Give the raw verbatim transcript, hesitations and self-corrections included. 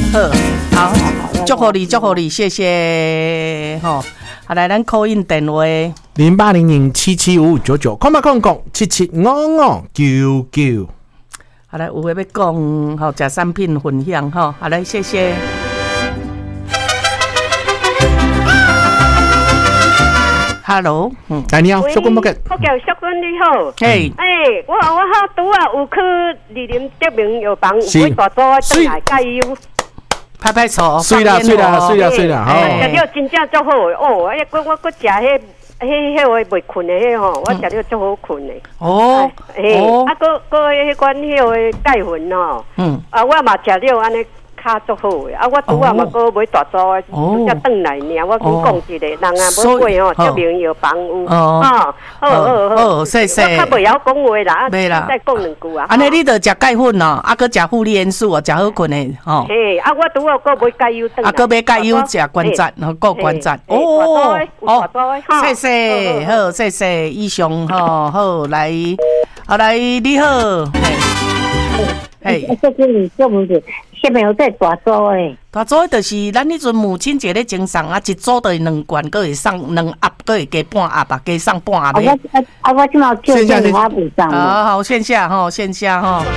好，好，祝福你，祝福你，谢谢吼。好，来，咱 call in 电话零八零零七七五五九九，空八空空七七五五九九。 好来，有话要讲，好，食产品分享吼。好来，谢谢。Hello， 嗯， 哎，你好，小君不给， 我叫小君你好， 嘿， 哎，我我好拄啊有去二林德明药房，有买大组回来加油， 拍拍手， 水啦水啦水啦水啦， 吼，食了真正足好诶，哦，哎，我我我食迄迄迄个袂困诶，迄吼，我食了足好困诶， 哦， 哦，啊，个个迄款迄个钙粉哦，嗯，啊，我嘛食了安尼。卡足好诶，啊！我拄啊嘛个买大组诶，才转来尔。我讲讲一个，人啊无过吼，德明药房有，哦，好好好， 谢谢。 我较袂晓讲话啦，袂啦，再讲两句啊。 安尼你着食钙粉哦，啊，佮食护理元素哦，食好困诶，吼。 嘿，啊，我拄啊个买钙油转来。 啊，佮买钙油食关节，吼，顾关节。 哦，哦， 谢谢，好，谢谢，以上吼，好来，好来，你好， 嘿，这个你做唔是？下面有在大组诶， 大组就是咱迄阵母亲节咧赠送啊，一组就是两罐，佮会送两盒，佮会加半盒啊，加送半盒。 啊，我啊，我即马叫电话补上。 好好，线下吼，线下吼。